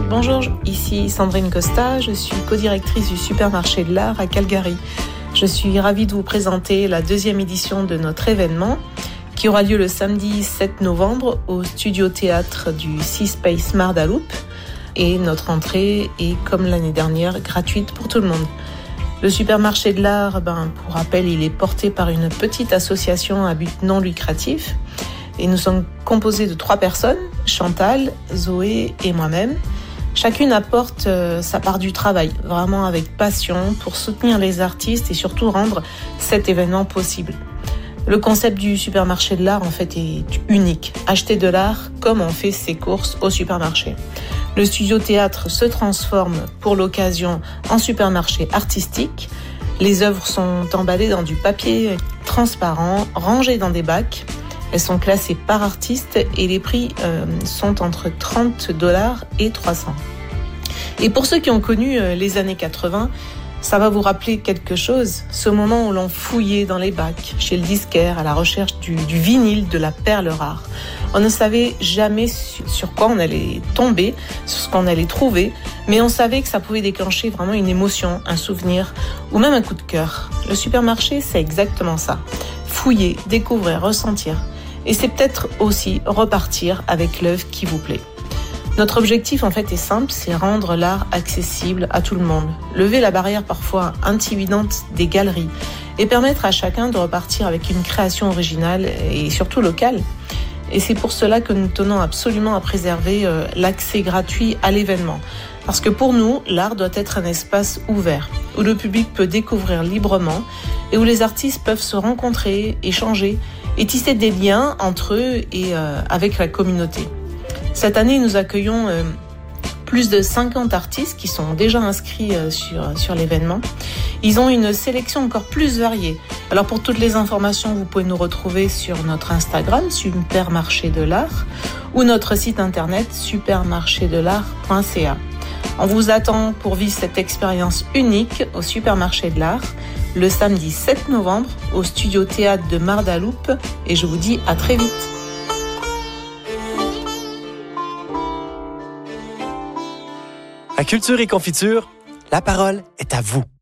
Bonjour, ici Sandrine Costa, je suis co-directrice du Supermarché de l'Art à Calgary. Je suis ravie de vous présenter la deuxième édition de notre événement qui aura lieu le samedi 7 novembre au studio théâtre du C-Space Mardaloup. Et notre entrée est, comme l'année dernière, gratuite pour tout le monde. Le Supermarché de l'Art, pour rappel, il est porté par une petite association à but non lucratif. Et nous sommes composés de 3 personnes, Chantal, Zoé et moi-même. Chacune apporte sa part du travail, vraiment avec passion, pour soutenir les artistes et surtout rendre cet événement possible. Le concept du Supermarché de l'Art, en fait, est unique. Acheter de l'art comme on fait ses courses au supermarché. Le studio théâtre se transforme pour l'occasion en supermarché artistique. Les œuvres sont emballées dans du papier transparent, rangées dans des bacs. Elles sont classées par artiste et les prix sont entre $30 et 300. Et pour ceux qui ont connu les années 80, ça va vous rappeler quelque chose, ce moment où l'on fouillait dans les bacs, chez le disquaire, à la recherche du vinyle, de la perle rare. On ne savait jamais sur quoi on allait tomber, sur ce qu'on allait trouver, mais on savait que ça pouvait déclencher vraiment une émotion, un souvenir ou même un coup de cœur. Le supermarché, c'est exactement ça. Fouiller, découvrir, ressentir. Et c'est peut-être aussi repartir avec l'œuvre qui vous plaît. Notre objectif, en fait, est simple, c'est rendre l'art accessible à tout le monde. Lever la barrière parfois intimidante des galeries et permettre à chacun de repartir avec une création originale et surtout locale. Et c'est pour cela que nous tenons absolument à préserver l'accès gratuit à l'événement. Parce que pour nous, l'art doit être un espace ouvert, où le public peut découvrir librement et où les artistes peuvent se rencontrer, échanger et tisser des liens entre eux et avec la communauté. Cette année, nous accueillons plus de 50 artistes qui sont déjà inscrits sur l'événement. Ils ont une sélection encore plus variée. Alors pour toutes les informations, vous pouvez nous retrouver sur notre Instagram, Supermarché de l'Art, ou notre site internet, supermarchédelart.ca. On vous attend pour vivre cette expérience unique au Supermarché de l'Art, le samedi 7 novembre, au studio théâtre de Mardaloup, et je vous dis à très vite. À Culture et Confiture, la parole est à vous.